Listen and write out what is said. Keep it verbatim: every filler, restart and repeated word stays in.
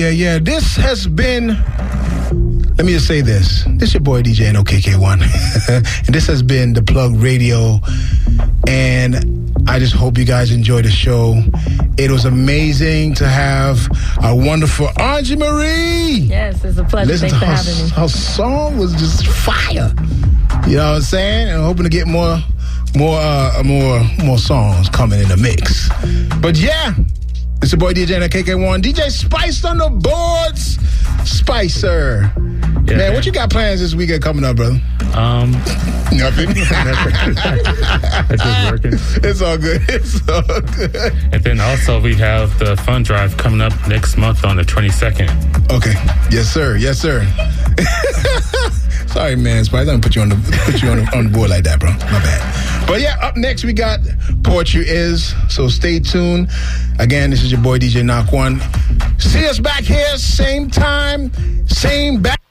Yeah, yeah. This has been, let me just say this. This is your boy D J N O K K one. And this has been The Plug Radio. And I just hope you guys enjoy the show. It was amazing to have our wonderful Angie Marie. Yes, it's a pleasure. Listen Thanks to for her, having me. her song was just fire. You know what I'm saying? I'm hoping to get more, more, uh, more, more songs coming in the mix. But yeah, it's your boy D J N O K K one. D J Spice on the boards. Spicer. Yeah, man, what you got plans this weekend coming up, brother? Um, Nothing. It's just working. It's all good. It's all good. And then also we have the fund drive coming up next month on the twenty-second. Okay. Yes, sir. Yes, sir. Sorry, man, Spice. I didn't put you on the put you on the, on the board like that, bro. My bad. But yeah, up next we got Poetry Is. So stay tuned. Again, this is your boy D J Knock One. See us back here, same time, same back.